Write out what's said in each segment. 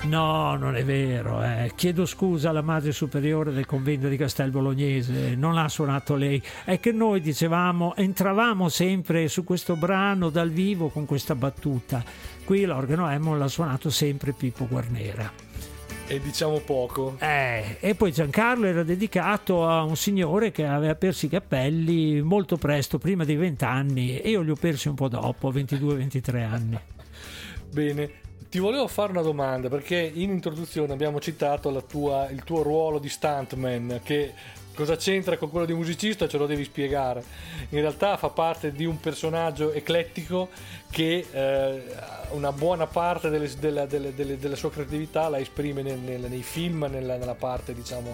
No, non è vero. Chiedo scusa alla madre superiore del convento di Castel Bolognese, non ha suonato lei. È che noi dicevamo, entravamo sempre su questo brano dal vivo con questa battuta. Qui l'organo Hammond l'ha suonato sempre Pippo Guarnera. E diciamo poco. E poi Giancarlo era dedicato a un signore che aveva perso i capelli molto presto, prima dei 20 anni, e io li ho persi un po' dopo, 22-23 anni. Bene, ti volevo fare una domanda, perché in introduzione abbiamo citato il tuo ruolo di stuntman, che cosa c'entra con quello di musicista ce lo devi spiegare. In realtà fa parte di un personaggio eclettico che una buona parte della sua creatività la esprime nei film, nella parte diciamo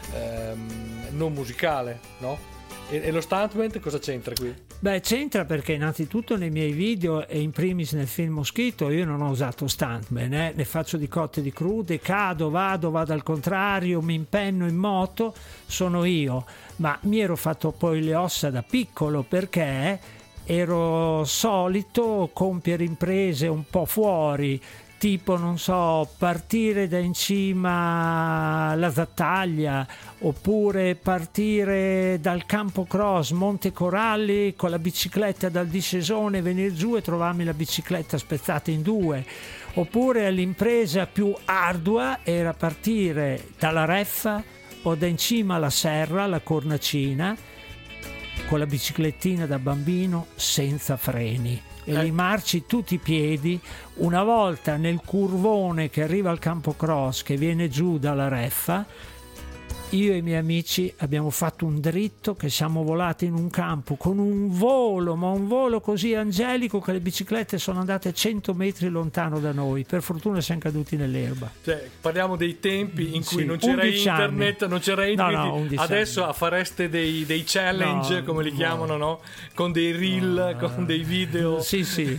non musicale, no? E lo stuntman cosa c'entra qui? Beh, c'entra perché innanzitutto nei miei video e in primis nel film Moschito io non ho usato stuntman, ne faccio di cotte e di crude, cado, vado al contrario, mi impenno in moto, sono io, ma mi ero fatto poi le ossa da piccolo perché ero solito compiere imprese un po' fuori, tipo, non so, partire da in cima alla Zattaglia, oppure partire dal Campo Cross, Monte Coralli, con la bicicletta dal discesone, venire giù e trovarmi la bicicletta spezzata in due. Oppure l'impresa più ardua era partire dalla Reffa o da in cima alla Serra, la Cornacina, con la biciclettina da bambino senza freni. E limarci tutti i piedi. Una volta nel curvone che arriva al Campo Cross, che viene giù dalla Reffa, io e i miei amici abbiamo fatto un dritto che siamo volati in un campo con un volo, ma un volo così angelico che le biciclette sono andate 100 metri lontano da noi. Per fortuna siamo caduti nell'erba. Cioè, parliamo dei tempi in cui sì, non c'era internet, anni. Non c'era internet. No, adesso fareste dei challenge, come li chiamano, no? Con dei reel, con dei video. Sì.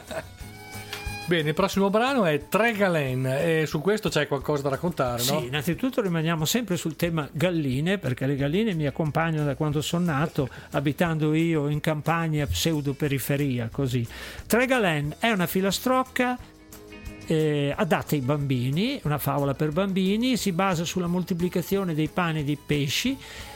Bene, il prossimo brano è Tre Galen e su questo c'è qualcosa da raccontare, no? Sì, innanzitutto rimaniamo sempre sul tema galline, perché le galline mi accompagnano da quando sono nato, abitando io in campagna pseudo-periferia, così. Tre Galen è una filastrocca adatta ai bambini, una favola per bambini, si basa sulla moltiplicazione dei pani e dei pesci,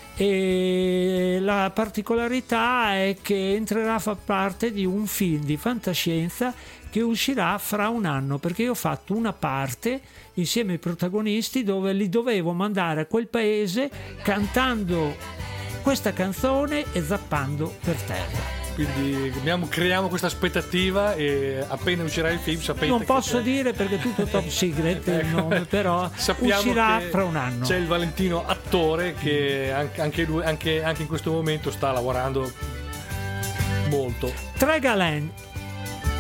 e la particolarità è che entrerà a far parte di un film di fantascienza che uscirà fra un anno, perché io ho fatto una parte insieme ai protagonisti dove li dovevo mandare a quel paese cantando questa canzone e zappando per terra. Quindi creiamo questa aspettativa e appena uscirà il film sapete non posso dire perché è tutto top secret il nome, però uscirà fra un anno. C'è il Valentino attore che anche in questo momento sta lavorando molto. Tre Galen